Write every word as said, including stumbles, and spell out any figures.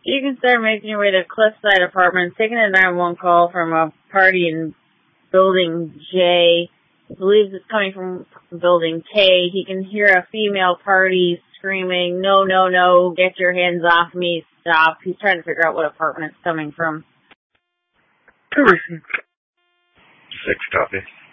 You can start making your way to Cliffside Apartments, taking a nine one one call from a party in Building J. He believes it's coming from Building K. He can hear a female party screaming, "No, no, no, get your hands off me, stop." He's trying to figure out what apartment it's coming from. Six copy.